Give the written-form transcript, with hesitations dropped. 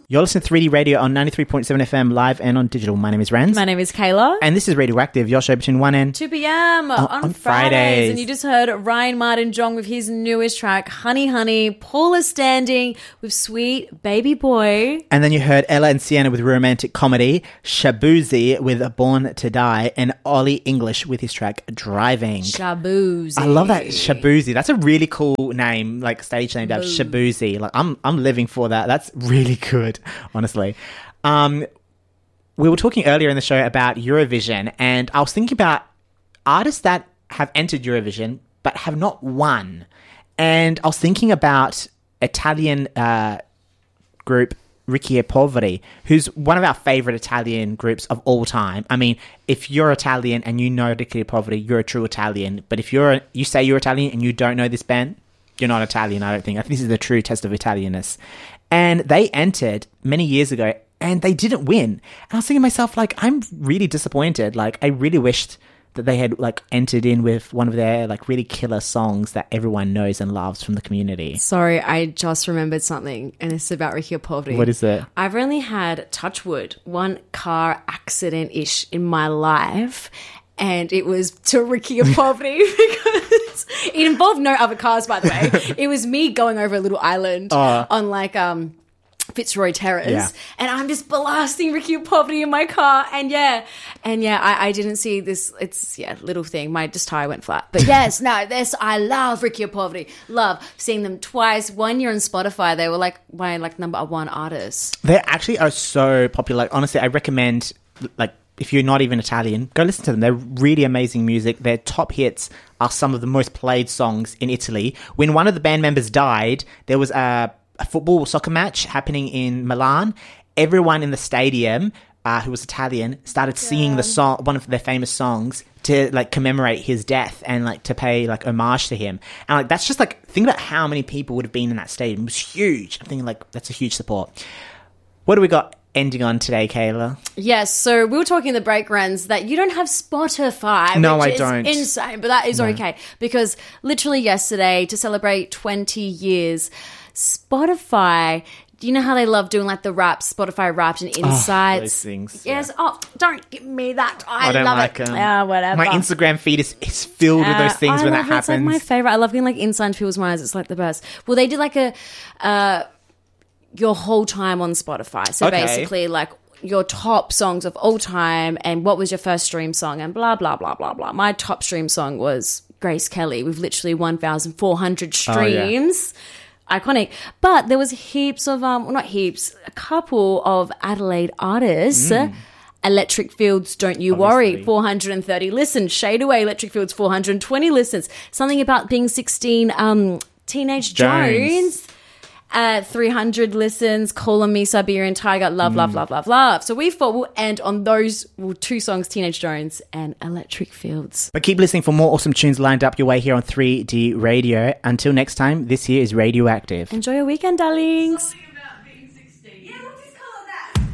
You're listening to 3D Radio on 93.7 FM live and on digital. My name is Renz. My name is Kayla. And this is Radioactive, your show between 1 and 2 p.m. on Fridays. And you just heard Ryan Martin Jong with his newest track, Honey Honey. Paula Standing with Sweet Baby Boy. And then you heard Ella and Sienna with romantic comedy, Shabuzi with Born to Die, and Ollie English with his track Driving. Shabuzi. I love that, Shabuzi. That's a really cool name, like stage name, Shabuzi. Like I'm living for that. That's really good, honestly. We were talking earlier in the show about Eurovision, and I was thinking about artists that have entered Eurovision but have not won. And I was thinking about Italian group Ricchi e Poveri, who's one of our favourite Italian groups of all time. I mean, if you're Italian and you know Ricchi e Poveri, you're a true Italian. But if you say you're Italian and you don't know this band, you're not Italian, I don't think. I think this is the true test of Italianness. And they entered many years ago and they didn't win. And I was thinking to myself, like, I'm really disappointed. Like, I really wished that they had, like, entered in with one of their, like, really killer songs that everyone knows and loves from the community. Sorry, I just remembered something, and it's about Ricchi e Poveri. What is it? I've only had, touch wood, one car accident-ish in my life, and it was to Ricchi e Poveri because it involved no other cars, by the way. It was me going over a little island on, like, Fitzroy Terrace, and I'm just blasting Ricchi e Poveri in my car, and I didn't see this. It's little thing. My tire went flat, but I love Ricchi e Poveri. Love seeing them twice. 1 year on Spotify, they were like my number one artist. They actually are so popular. Like, honestly, I recommend, like, if you're not even Italian, go listen to them. They're really amazing music. Their top hits are some of the most played songs in Italy. When one of the band members died, there was a football soccer match happening in Milan. Everyone in the stadium who was Italian started singing the song, one of their famous songs, to like commemorate his death and like to pay like homage to him. And like that's just like, think about how many people would have been in that stadium. It was huge. I'm thinking like that's a huge support. What do we got ending on today, Kayla? Yes, so we were talking in the break runs that you don't have Spotify. No, which I is don't. Insane, but that is okay because literally yesterday, to celebrate 20 years, Spotify, do you know how they love doing like the raps, Spotify Wrapped and Insights? Those things. Yes. Oh, don't give me that. I don't love like it. them. Yeah, whatever. My Instagram feed is filled with those things when that happens. It's like my favorite. I love getting like inside people's minds. It's like the best. Well, they did like a your whole time on Spotify. So basically like your top songs of all time and what was your first stream song and blah, blah, blah, blah, blah. My top stream song was Grace Kelly with literally 1,400 streams. Iconic. But there was heaps of, not heaps, a couple of Adelaide artists. Electric Fields, Don't You Worry, 430 listens. Shade Away, Electric Fields, 420 listens. Something About Being 16, Teenage Jones. 300 listens. Call on Me, Siberian Tiger, Love, Love, Love, Love, Love. So we thought we'll end on those two songs, Teenage Jones and Electric Fields. But keep listening for more awesome tunes lined up your way here on 3D Radio. Until next time, this here is Radioactive. Enjoy your weekend, darlings.